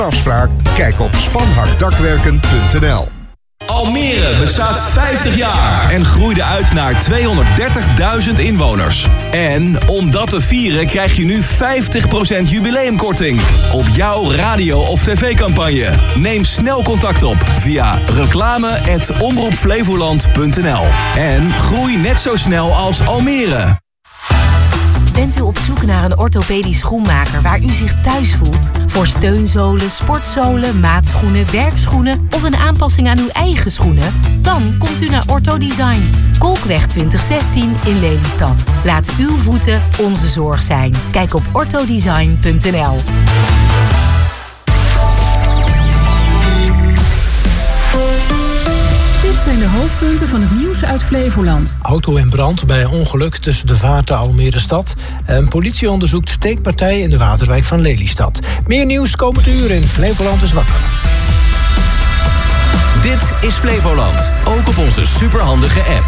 Afspraak? Kijk op spanhardakwerken.nl. Almere bestaat 50 jaar en groeide uit naar 230.000 inwoners. En om dat te vieren krijg je nu 50% jubileumkorting op jouw radio- of tv-campagne. Neem snel contact op via reclame@omroepflevoland.nl. En groei net zo snel als Almere. Bent u op zoek naar een orthopedisch schoenmaker waar u zich thuis voelt? Voor steunzolen, sportzolen, maatschoenen, werkschoenen of een aanpassing aan uw eigen schoenen? Dan komt u naar Orthodesign. Kolkweg 2016 in Lelystad. Laat uw voeten onze zorg zijn. Kijk op orthodesign.nl. Dit zijn de hoofdpunten van het nieuws uit Flevoland. Auto in brand bij een ongeluk tussen de vaart en Almere stad. En politie onderzoekt steekpartij in de Waterwijk van Lelystad. Meer nieuws komend uur in Flevoland is wakker. Dit is Flevoland, ook op onze superhandige app.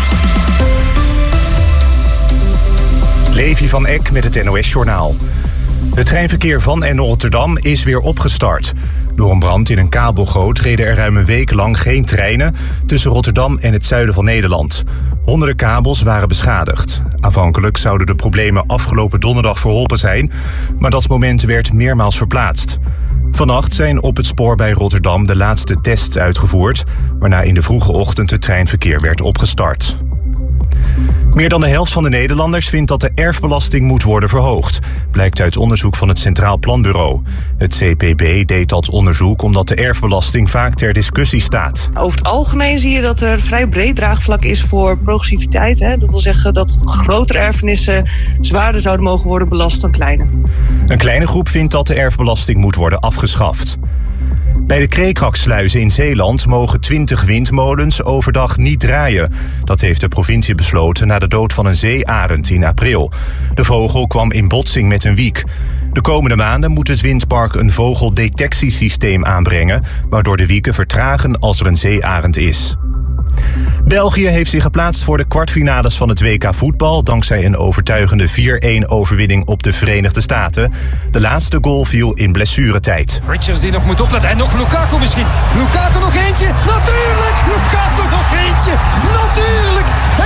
Levi van Eck met het NOS-journaal. Het treinverkeer van en Rotterdam is weer opgestart. Door een brand in een kabelgoot reden er ruim een week lang geen treinen tussen Rotterdam en het zuiden van Nederland. Honderden kabels waren beschadigd. Aanvankelijk zouden de problemen afgelopen donderdag verholpen zijn, maar dat moment werd meermaals verplaatst. Vannacht zijn op het spoor bij Rotterdam de laatste tests uitgevoerd, waarna in de vroege ochtend het treinverkeer werd opgestart. Meer dan de helft van de Nederlanders vindt dat de erfbelasting moet worden verhoogd, blijkt uit onderzoek van het Centraal Planbureau. Het CPB deed dat onderzoek omdat de erfbelasting vaak ter discussie staat. Over het algemeen zie je dat er vrij breed draagvlak is voor progressiviteit. Hè? Dat wil zeggen dat grotere erfenissen zwaarder zouden mogen worden belast dan kleine. Een kleine groep vindt dat de erfbelasting moet worden afgeschaft. Bij de Kreekraksluizen in Zeeland mogen 20 windmolens overdag niet draaien. Dat heeft de provincie besloten na de dood van een zeearend in april. De vogel kwam in botsing met een wiek. De komende maanden moet het windpark een vogeldetectiesysteem aanbrengen, waardoor de wieken vertragen als er een zeearend is. België heeft zich geplaatst voor de kwartfinales van het WK voetbal dankzij een overtuigende 4-1 overwinning op de Verenigde Staten. De laatste goal viel in blessuretijd. Richards die nog moet opletten en nog Lukaku misschien. Lukaku nog eentje. Natuurlijk! Lukaku nog eentje. Natuurlijk!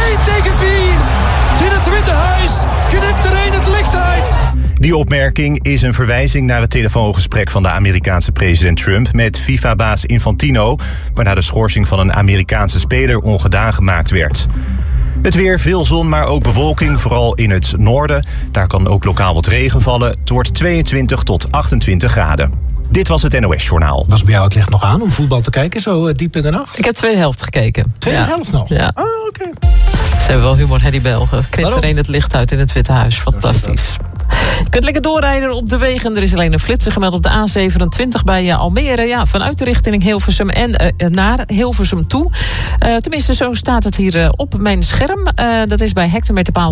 1-4. In het Witte Huis knipt er een het licht uit. Die opmerking is een verwijzing naar het telefoongesprek van de Amerikaanse president Trump met FIFA-baas Infantino, waarna de schorsing van een Amerikaanse speler ongedaan gemaakt werd. Het weer, veel zon, maar ook bewolking, vooral in het noorden. Daar kan ook lokaal wat regen vallen. Het wordt 22 tot 28 graden. Dit was het NOS-journaal. Was bij jou het licht nog aan om voetbal te kijken, zo diep in de nacht? Ik heb tweede helft gekeken. Tweede helft nog? Ja. Oh, oké. Ze hebben wel humor, hè, die Belgen. Knipt er een het licht uit in het Witte Huis. Fantastisch. Je kunt lekker doorrijden op de wegen. Er is alleen een flitser gemeld op de A27 bij Almere. Ja, vanuit de richting Hilversum en naar Hilversum toe. Tenminste, zo staat het hier op mijn scherm. Dat is bij hectometerpaal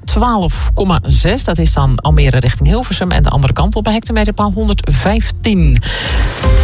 112,6. Dat is dan Almere richting Hilversum. En de andere kant op bij hectometerpaal 115.